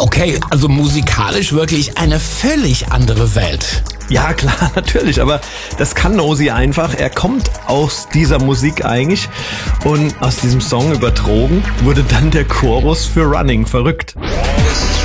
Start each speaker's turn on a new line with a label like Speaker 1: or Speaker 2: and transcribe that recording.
Speaker 1: Okay, also musikalisch wirklich eine völlig andere Welt.
Speaker 2: Ja, klar, natürlich, aber das kann Nosy einfach. Er kommt aus dieser Musik eigentlich und aus diesem Song über Drogen wurde dann der Chorus für Running verrückt.